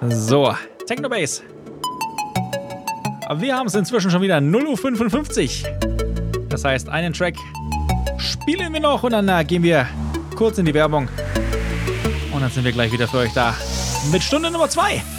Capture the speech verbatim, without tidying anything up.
So, Technobase. Wir haben es inzwischen schon wieder null Uhr fünfundfünfzig. Das heißt, einen Track spielen wir noch und dann äh, gehen wir kurz in die Werbung. Und dann sind wir gleich wieder für euch da mit Stunde Nummer zwei.